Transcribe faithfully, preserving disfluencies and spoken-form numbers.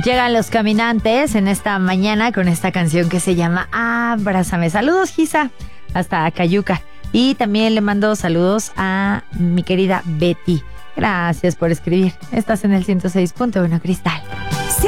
Llegan Los Caminantes en esta mañana con esta canción que se llama Abrázame. Saludos, Gisa, hasta Cayuca. Y también le mando saludos a mi querida Betty. Gracias por escribir. Estás en el ciento seis punto uno Cristal.